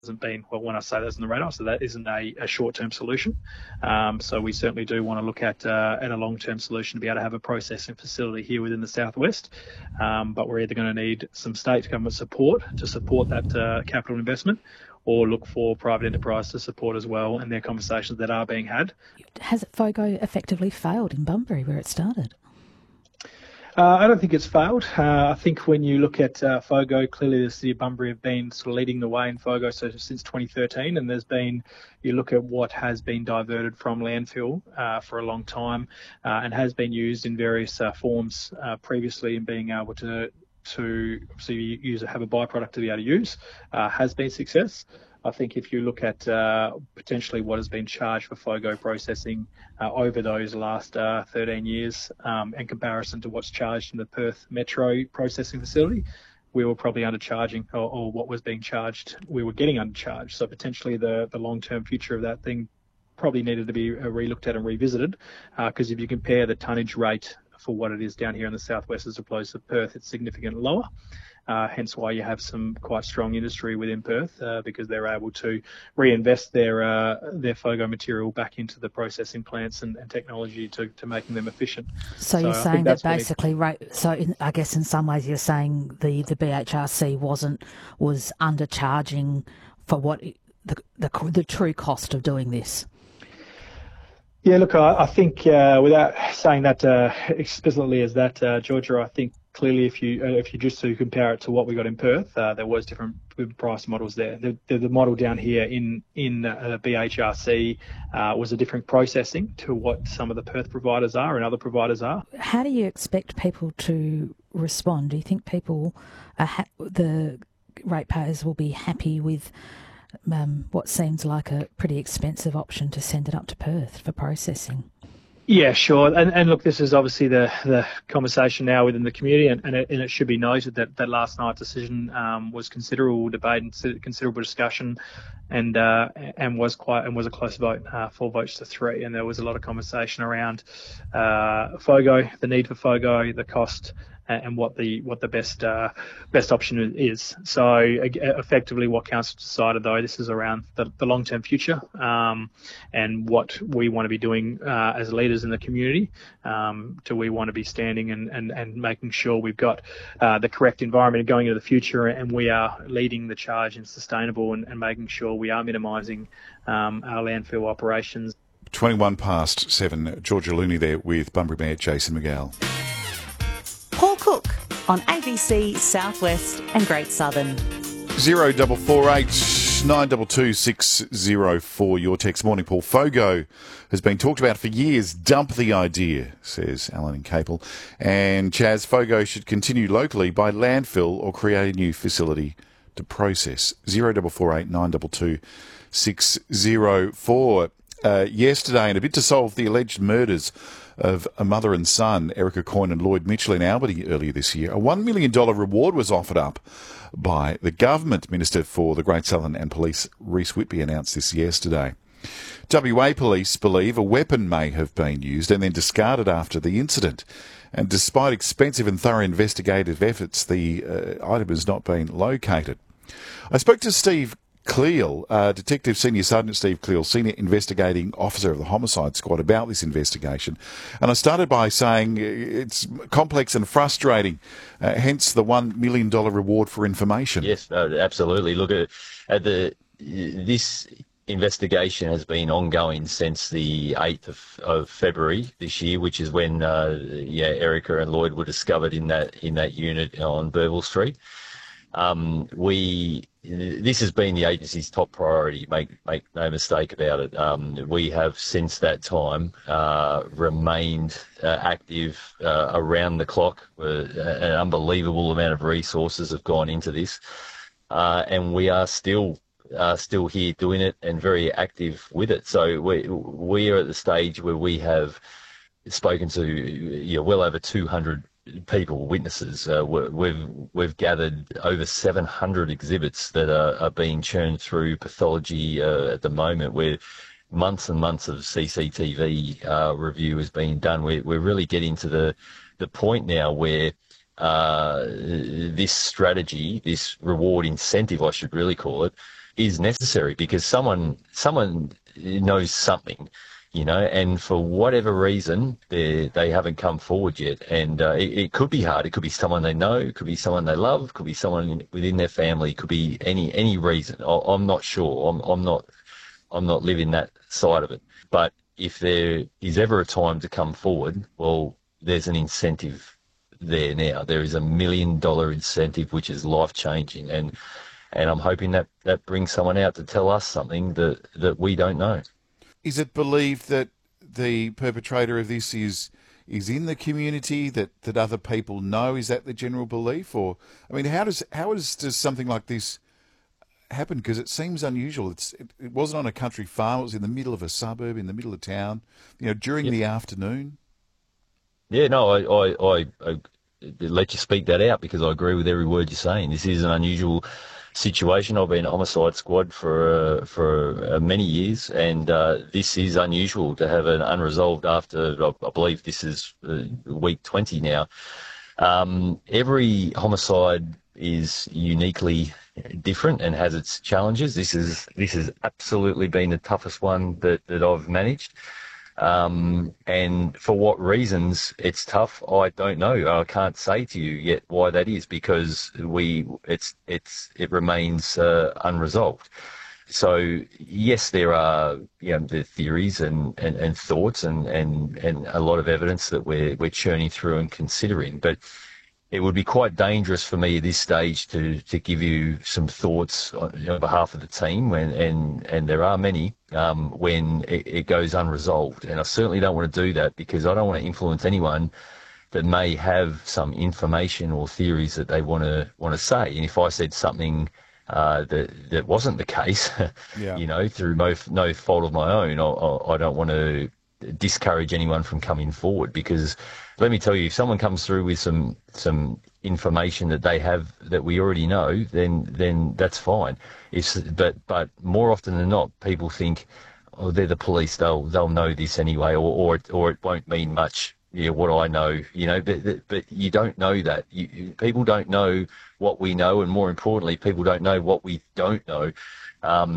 hasn't been, well, when I say that's on the radar, so that isn't a short-term solution. So we certainly do want to look at a long-term solution to be able to have a processing facility here within the southwest. But we're either going to need some state government support to support that capital investment, or look for private enterprise to support as well, and there are conversations that are being had. Has FOGO effectively failed in Bunbury where it started? I don't think it's failed. I think when you look at FOGO, clearly the City of Bunbury have been sort of leading the way in FOGO since 2013, and you look at what has been diverted from landfill for a long time and has been used in various forms previously, and being able to obviously have a byproduct to be able to use has been success. I think if you look at potentially what has been charged for FOGO processing over those last 13 years in comparison to what's charged in the Perth Metro processing facility, we were probably undercharging, or what was being charged, we were getting undercharged. So potentially the long-term future of that thing probably needed to be re-looked at and revisited, because if you compare the tonnage rate for what it is down here in the southwest as opposed to Perth, it's significantly lower. Hence why you have some quite strong industry within Perth, because they're able to reinvest their FOGO material back into the processing plants and technology to making them efficient. So you're saying that basically, I guess in some ways you're saying the BHRC was undercharging for what the true cost of doing this. Yeah, look, I think without saying that explicitly as that, Georgia, I think clearly if you just to compare it to what we got in Perth, there was different price models there. The model down here in BHRC was a different processing to what some of the Perth providers are and other providers are. How do you expect people to respond? Do you think people, the ratepayers, will be happy with what seems like a pretty expensive option to send it up to Perth for processing? Yeah, sure. And look, this is obviously the conversation now within the community, and it should be noted that last night's decision was considerable debate and considerable discussion, and was a close vote, 4 votes to 3, and there was a lot of conversation around FOGO, the need for FOGO, the cost, and what the best option is. So effectively, what council decided, though, this is around the long-term future and what we want to be doing as leaders in the community. Do we want to be standing and making sure we've got the correct environment going into the future, and we are leading the charge in sustainable and making sure we are minimising our landfill operations. 21 past 7. Georgia Looney there with Bunbury Mayor Jason McGowan. Paul Cook on ABC Southwest and Great Southern. 0448 922 604. Your text morning, Paul. FOGO has been talked about for years. Dump the idea, says Alan in Capel. And Chaz, FOGO should continue locally by landfill or create a new facility to process. 0448 922 604. Yesterday, in a bid to solve the alleged murders of a mother and son, Erica Coyne and Lloyd Mitchell in Albany earlier this year, a $1 million reward was offered up by the government. Minister for the Great Southern and Police, Rhys Whitby, announced this yesterday. WA Police believe a weapon may have been used and then discarded after the incident. And despite expensive and thorough investigative efforts, the item has not been located. I spoke to Steve Cleal, Detective Senior Sergeant Steve Cleal, Senior Investigating Officer of the Homicide Squad, about this investigation. And I started by saying it's complex and frustrating, hence the $1 million reward for information. Yes, absolutely. Look, this investigation has been ongoing since the 8th of February this year, which is when Erica and Lloyd were discovered in that unit on Burwell Street. This has been the agency's top priority, make no mistake about it. We have since that time remained active around the clock. An unbelievable amount of resources have gone into this, and we are still here doing it and very active with it. So we are at the stage where we have spoken to well over 200 people, witnesses. We've gathered over 700 exhibits that are being churned through pathology at the moment, where months and months of CCTV review is being done. We're really getting to the point now where this strategy, this reward incentive, I should really call it, is necessary, because someone knows something, and for whatever reason they haven't come forward yet. And it could be hard. It could be someone they know, it could be someone they love, it could be someone within their family, it could be any reason. I'm not sure. I'm not living that side of it. But if there is ever a time to come forward, well, there's an incentive there now. There is $1 million incentive, which is life-changing. And I'm hoping that brings someone out to tell us something that we don't know. Is it believed that the perpetrator of this is in the community, that other people know? Is that the general belief? Or, I mean, how does something like this happen? Because it seems unusual. It wasn't on a country farm. It was in the middle of a suburb, in the middle of town, during the afternoon. Yeah, no, I let you speak that out, because I agree with every word you're saying. This is an unusual situation. I've been a homicide squad for many years, and this is unusual to have an unresolved after, I believe this is week 20 now. Every homicide is uniquely different and has its challenges. This has absolutely been the toughest one that I've managed. And for what reasons it's tough, I don't know. I can't say to you yet why that is, because it remains unresolved. So yes, there are the theories and thoughts and a lot of evidence that we're churning through and considering, but it would be quite dangerous for me at this stage to give you some thoughts on behalf of the team, and there are many, when it goes unresolved. And I certainly don't want to do that, because I don't want to influence anyone that may have some information or theories that they want to say. And if I said something that wasn't the case, through no fault of my own, I don't want to discourage anyone from coming forward, because let me tell you, if someone comes through with some information that they have that we already know, then that's fine. But more often than not, people think, oh, they're the police, they'll know this anyway, or it won't mean much. What I know, but you don't know that. People don't know what we know, and more importantly, people don't know what we don't know.